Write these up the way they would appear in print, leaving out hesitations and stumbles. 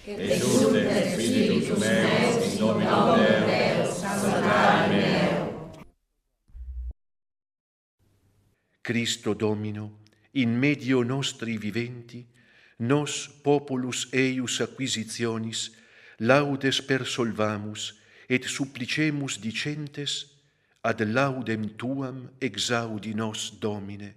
et ut et Spiritus meus in nomine Deo, salutare meo. Cristo Domino, in medio nostri viventi, nos populus eius acquisitionis, laudes persolvamus, et supplicemus dicentes, ad laudem Tuam exaudi nos, Domine.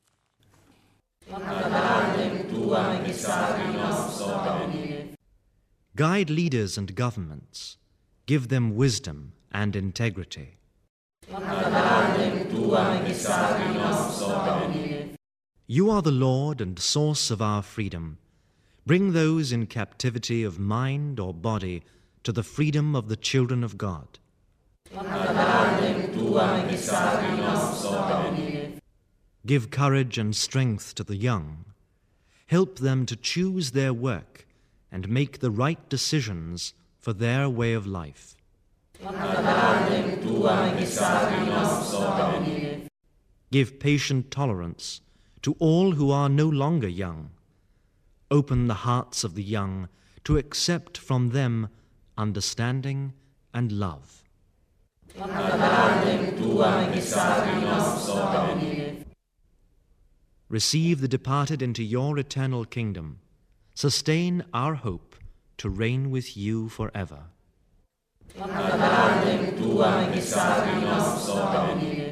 Ad laudem Tuam exaudi nos, Domine. Guide leaders and governments. Give them wisdom and integrity. Ad laudem Tuam exaudi nos, Domine. You are the Lord and source of our freedom. Bring those in captivity of mind or body to the freedom of the children of God. Ad laudem Tuam exaudi nos, Domine. Give courage and strength to the young. Help them to choose their work and make the right decisions for their way of life. Ad laudem Tuam exaudi nos, Domine. Give patient tolerance to all who are no longer young. Open the hearts of the young to accept from them understanding and love. Ad laudem Tuam exaudi nos, Domine. Receive the departed into your eternal kingdom. Sustain our hope to reign with you forever. Ad laudem Tuam exaudi nos, Domine.